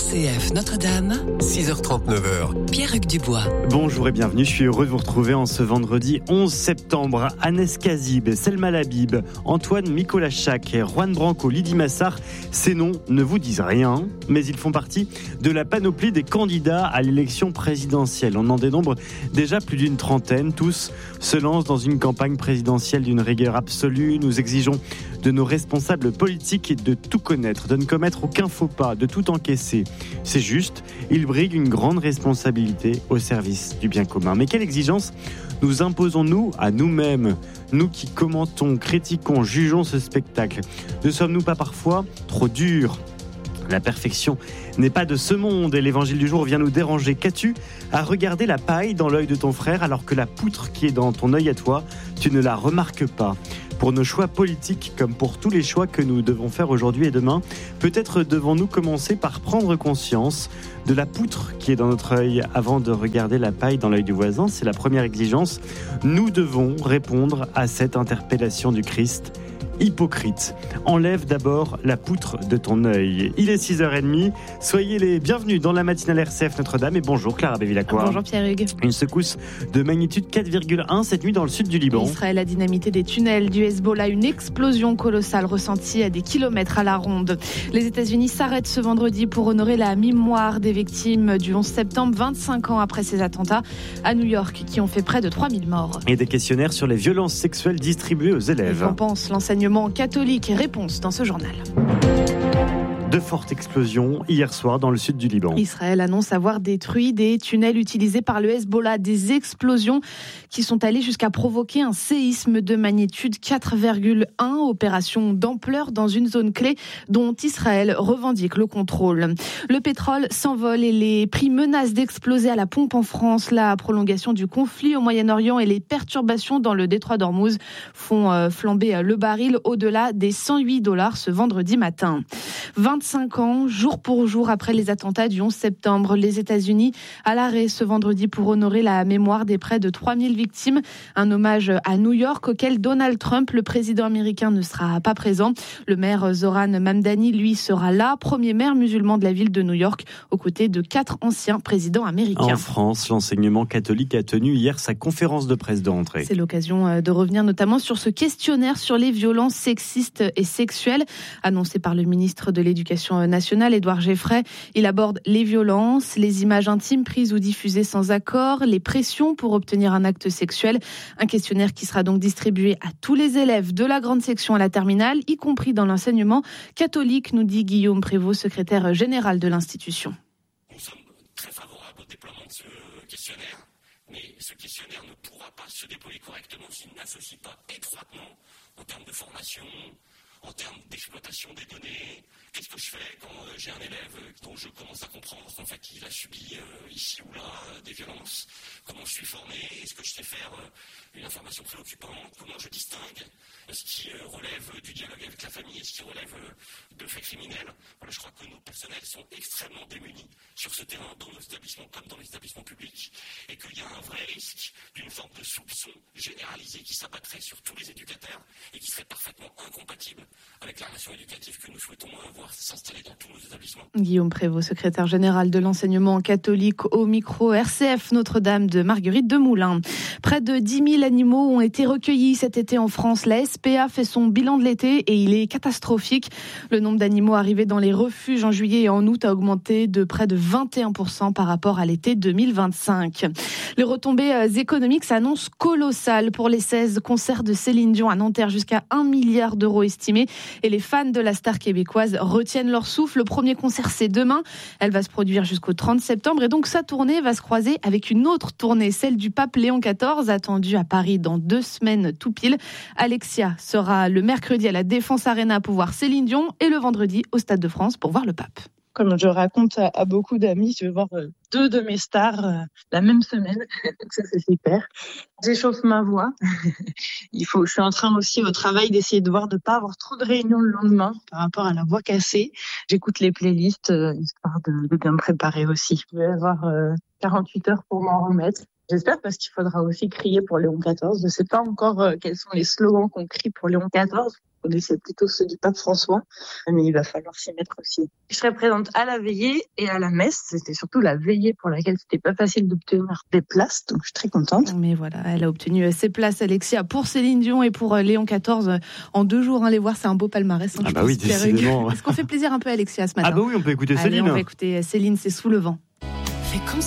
RCF Notre-Dame, 6h39. Pierre-Hugues Dubois. Bonjour et bienvenue, je suis heureux de vous retrouver en ce vendredi 11 septembre. Agnès Kazib, Selma Labib, Antoine Mikolášek, Juan Branco, Lydie Massart, ces noms ne vous disent rien, mais ils font partie de la panoplie des candidats à l'élection présidentielle. On en dénombre déjà plus d'une trentaine, tous se lancent dans une campagne présidentielle d'une rigueur absolue. Nous exigeons de nos responsables politiques de tout connaître, de ne commettre aucun faux pas, de tout encaisser. C'est juste, ils briguent une grande responsabilité au service du bien commun. Mais quelle exigence nous imposons-nous à nous-mêmes, nous qui commentons, critiquons, jugeons ce spectacle? Ne sommes-nous pas parfois trop durs? La perfection n'est pas de ce monde et l'évangile du jour vient nous déranger. Qu'as-tu à regarder la paille dans l'œil de ton frère alors que la poutre qui est dans ton œil à toi, tu ne la remarques pas? Pour nos choix politiques, comme pour tous les choix que nous devons faire aujourd'hui et demain, peut-être devons-nous commencer par prendre conscience de la poutre qui est dans notre œil avant de regarder la paille dans l'œil du voisin. C'est la première exigence. Nous devons répondre à cette interpellation du Christ. Hypocrite, enlève d'abord la poutre de ton œil. Il est 6h30, soyez les bienvenus dans la matinale RCF Notre-Dame et bonjour Clara Bévilacqua. Bonjour Pierre-Hugues. Une secousse de magnitude 4,1 cette nuit dans le sud du Liban. Israël a dynamité des tunnels du Hezbollah, une explosion colossale ressentie à des kilomètres à la ronde. Les États-Unis s'arrêtent ce vendredi pour honorer la mémoire des victimes du 11 septembre, 25 ans après ces attentats à New York qui ont fait près de 3000 morts. Et des questionnaires sur les violences sexuelles distribuées aux élèves. Qu'en pense l'enseignement catholique? Réponse dans ce journal. De fortes explosions hier soir dans le sud du Liban. Israël annonce avoir détruit des tunnels utilisés par le Hezbollah, des explosions qui sont allées jusqu'à provoquer un séisme de magnitude 4,1, opération d'ampleur dans une zone clé dont Israël revendique le contrôle. Le pétrole s'envole et les prix menacent d'exploser à la pompe en France. La prolongation du conflit au Moyen-Orient et les perturbations dans le détroit d'Ormuz font flamber le baril au-delà des $108 ce vendredi matin. 25 ans, jour pour jour après les attentats du 11 septembre, les États-Unis à l'arrêt ce vendredi pour honorer la mémoire des près de 3000 victimes. Un hommage à New York auquel Donald Trump, le président américain, ne sera pas présent. Le maire Zoran Mamdani, lui, sera là, premier maire musulman de la ville de New York, aux côtés de 4 anciens présidents américains. En France, l'enseignement catholique a tenu hier sa conférence de presse de rentrée. C'est l'occasion de revenir notamment sur ce questionnaire sur les violences sexistes et sexuelles, annoncé par le ministre de l'Éducation nationale, Édouard Geffray. Il aborde les violences, les images intimes prises ou diffusées sans accord, les pressions pour obtenir un acte sexuel. Un questionnaire qui sera donc distribué à tous les élèves de la grande section à la terminale, y compris dans l'enseignement catholique, nous dit Guillaume Prévost, secrétaire général de l'institution. Nous sommes très favorables au déploiement de ce questionnaire, mais ce questionnaire ne pourra pas se déployer correctement s'il n'associe pas étroitement en termes de formation, en termes d'exploitation des données. Qu'est-ce que je fais quand j'ai un élève dont je commence à comprendre qu'en fait il a subi ici ou là des violences? Comment je suis formé? Est-ce que je sais faire une information préoccupante? Comment je distingue ce qui relève du dialogue avec la famille et ce qui relève de faits criminels? Voilà, je crois que nos personnels sont extrêmement démunis sur ce terrain dans nos établissements comme dans les établissements publics et qu'il y a un vrai risque d'une forme de soupçon généralisé qui s'abattrait sur tous les éducateurs et qui serait parfaitement incompatible avec la relation éducative que nous souhaitons voir s'installer dans tous nos établissements. Guillaume Prévost, secrétaire général de l'enseignement catholique, au micro RCF Notre-Dame de Marguerite Demoulin. Près de 10 000 animaux ont été recueillis cet été en France. La SPA fait son bilan de l'été et il est catastrophique. Le nombre d'animaux arrivés dans les refuges en juillet et en août a augmenté de près de 21% par rapport à l'été 2025. Les retombées économiques s'annoncent colossales pour les 16 concerts de Céline Dion à Nanterre, jusqu'à 1 milliard d'euros estimés. Et les fans de la star québécoise retiennent leur souffle. Le premier concert, c'est demain. Elle va se produire jusqu'au 30 septembre. Et donc, sa tournée va se croiser avec une autre tournée, celle du pape Léon XIV, attendue à Paris dans 2 semaines tout pile. Alexia sera le mercredi à la Défense Arena pour voir Céline Dion et le vendredi au Stade de France pour voir le pape. Comme je raconte à beaucoup d'amis, je vais voir 2 de mes stars la même semaine. Donc ça, c'est super. J'échauffe ma voix. Je suis en train aussi au travail d'essayer de voir de pas avoir trop de réunions le lendemain par rapport à la voix cassée. J'écoute les playlists histoire de bien me préparer aussi. Je vais avoir 48 heures pour m'en remettre. J'espère, parce qu'il faudra aussi crier pour Léon XIV. Je ne sais pas encore quels sont les slogans qu'on crie pour Léon XIV. connaissais plutôt ceux du pape François, mais il va falloir s'y mettre aussi. Je serai présente à la veillée et à la messe. C'était surtout la veillée pour laquelle c'était pas facile d'obtenir des places, donc je suis très contente. Mais voilà, elle a obtenu ses places, Alexia, pour Céline Dion et pour Léon XIV en 2 jours. Les voir, c'est un beau palmarès. Ah bah oui, décidément. Est-ce qu'on fait plaisir un peu à Alexia ce matin? Ah bah oui, on peut écouter Céline. Allez, on va écouter Céline, c'est Sous le vent. Fais comme